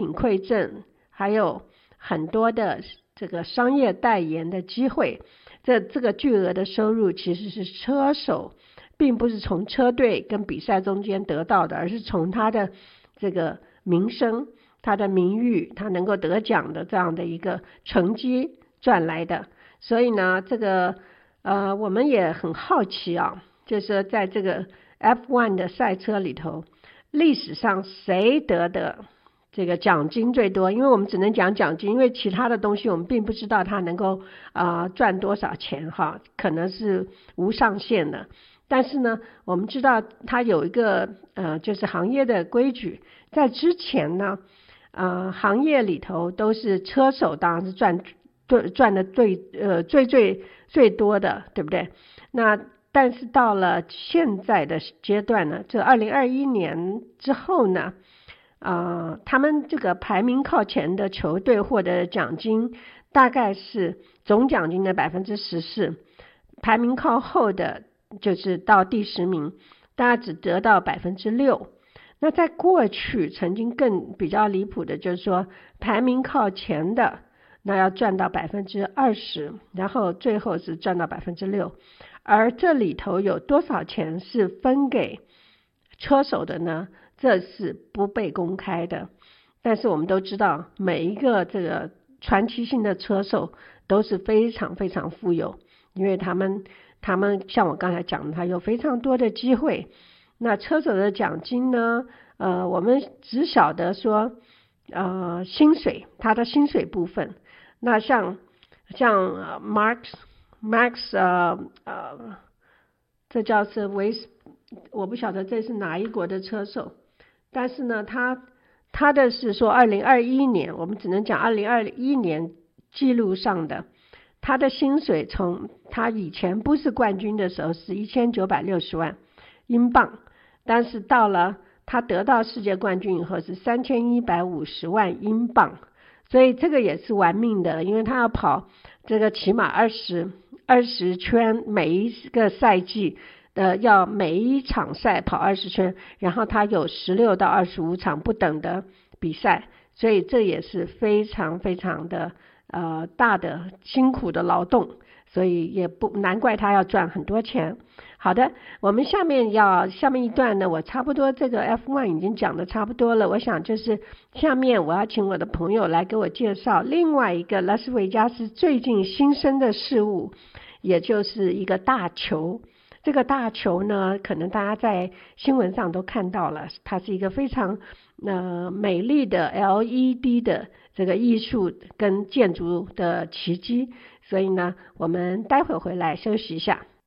领馈证，还有很多的这个商业代言的机会。这个巨额的收入其实是车手并不是从车队跟比赛中间得到的，而是从他的这个名声、他的名誉、他能够得奖的这样的一个成绩赚来的。所以呢，这个我们也很好奇啊，就是在这个 F1 的赛车里头，历史上谁得的这个奖金最多？因为我们只能讲奖金，因为其他的东西我们并不知道他能够赚多少钱哈，可能是无上限的。但是呢，我们知道它有一个就是行业的规矩，在之前呢行业里头都是车手当然是赚的最多的，对不对？那但是到了现在的阶段呢，这2021年之后呢他们这个排名靠前的球队获得的奖金大概是总奖金的14%，排名靠后的就是到第10名，大家只得到6%。那在过去曾经更比较离谱的就是说，排名靠前的那要赚到20%，然后最后是赚到6%。而这里头有多少钱是分给车手的呢？这是不被公开的。但是我们都知道，每一个这个传奇性的车手都是非常非常富有，因为他们像我刚才讲的，他有非常多的机会。那车手的奖金呢我们只晓得说薪水，他的薪水部分。那像Max 这叫是我不晓得这是哪一国的车手，但是呢他的是说2021年，我们只能讲2021年记录上的，他的薪水从他以前不是冠军的时候是1960万英镑，但是到了他得到世界冠军以后是3150万英镑，所以这个也是玩命的，因为他要跑这个起码20圈，每一个赛季要每一场赛跑20圈，然后他有16到25场不等的比赛，所以这也是非常非常的大的辛苦的劳动，所以也不难怪他要赚很多钱。好的，我们下面一段呢，我差不多这个 F1 已经讲的差不多了，我想就是下面我要请我的朋友来给我介绍另外一个拉斯维加斯最近新生的事物，也就是一个大球。这个大球呢，可能大家在新闻上都看到了，它是一个非常美丽的 LED 的这个艺术跟建筑的奇迹。所以呢，我们待会回来休息一下。